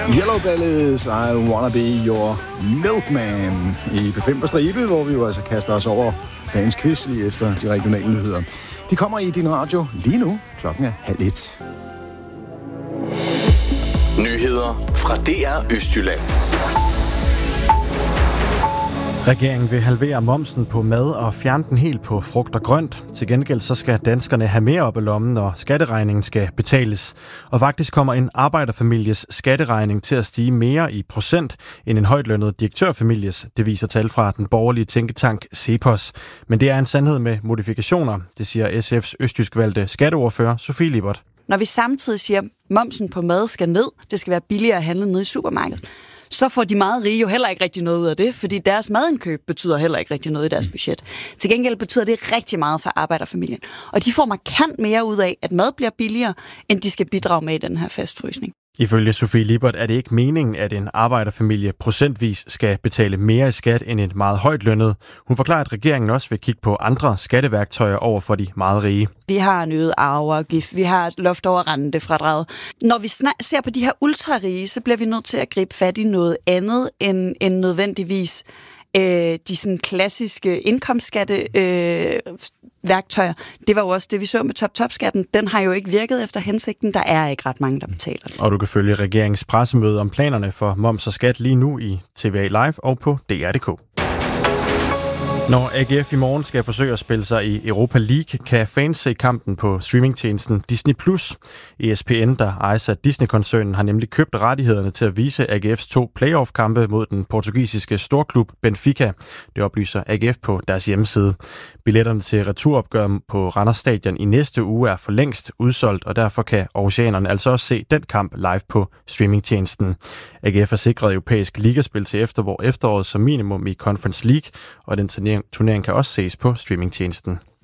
Yellow Bellies, I Wanna Be Your Milkman i B5 på stribe, hvor vi jo altså kaster os over dagens quiz lige efter de regionale nyheder. De kommer i din radio lige nu. Klokken er 12:30. Nyheder fra DR Østjylland. Regeringen vil halvere momsen på mad og fjerne den helt på frugt og grønt. Til gengæld så skal danskerne have mere op i lommen, når skatteregningen skal betales. Og faktisk kommer en arbejderfamilies skatteregning til at stige mere i procent end en højtlønnet direktørfamilies. Det viser tal fra den borgerlige tænketank Cepos. Men det er en sandhed med modifikationer, det siger SF's østjysk valgte skatteordfører Sofie Lippert. Når vi samtidig siger, at momsen på mad skal ned, det skal være billigere at handle nede i supermarkedet, så får de meget rige jo heller ikke rigtig noget ud af det, fordi deres madindkøb betyder heller ikke rigtig noget i deres budget. Til gengæld betyder det rigtig meget for arbejderfamilien. Og de får markant mere ud af, at mad bliver billigere, end de skal bidrage med i den her fastfrysning. Ifølge Sofie Lippert er det ikke meningen, at en arbejderfamilie procentvis skal betale mere i skat end et meget højt lønnet. Hun forklarer, at regeringen også vil kigge på andre skatteværktøjer over for de meget rige. Vi har en øget arveafgift, vi har et loft over rentefradraget. Når vi ser på de her ultrarige, så bliver vi nødt til at gribe fat i noget andet end nødvendigvis de sådan klassiske indkomstskatteværktøjer. Det var jo også det, vi så med top-top-skatten. Den har jo ikke virket efter hensigten. Der er ikke ret mange, der betaler det. Og du kan følge regeringens pressemøde om planerne for moms og skat lige nu i TVA Live og på DR.dk. Når AGF i morgen skal forsøge at spille sig i Europa League, kan fans se kampen på streamingtjenesten Disney+. ESPN, der ejes af Disney-koncernen, har nemlig købt rettighederne til at vise AGF's 2 playoff-kampe mod den portugisiske storklub Benfica. Det oplyser AGF på deres hjemmeside. Billetterne til returopgøret på Randers Stadion i næste uge er for længst udsolgt, og derfor kan aarhusianerne altså også se den kamp live på streamingtjenesten. AGF har sikret europæisk ligaspil til efteråret som minimum i Conference League, og den turnering kan også ses på streamingtjenesten.